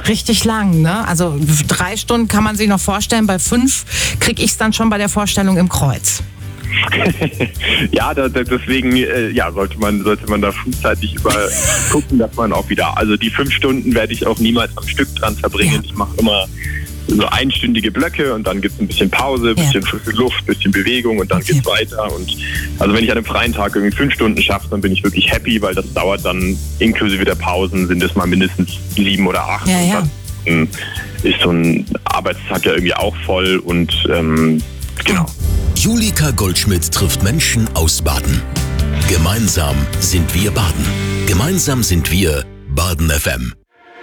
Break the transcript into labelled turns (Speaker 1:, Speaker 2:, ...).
Speaker 1: richtig lang, ne? Also 3 Stunden kann man sich noch vorstellen, bei 5 kriege ich es dann schon bei der Vorstellung im Kreuz.
Speaker 2: Ja, deswegen sollte man da frühzeitig gucken, dass man auch wieder, also die 5 Stunden werde ich auch niemals am Stück dran verbringen. Ja. Ich mache immer so einstündige Blöcke und dann gibt es ein bisschen Pause, ein bisschen frische Luft, ein bisschen Bewegung und dann geht's weiter. Und also wenn ich an einem freien Tag irgendwie 5 Stunden schaffe, dann bin ich wirklich happy, weil das dauert dann inklusive der Pausen sind es mal mindestens 7 oder 8.
Speaker 1: Ja, ja.
Speaker 2: Und dann ist so ein Arbeitstag ja irgendwie auch voll und genau.
Speaker 3: Julika Goldschmidt trifft Menschen aus Baden. Gemeinsam sind wir Baden. Gemeinsam sind wir Baden FM.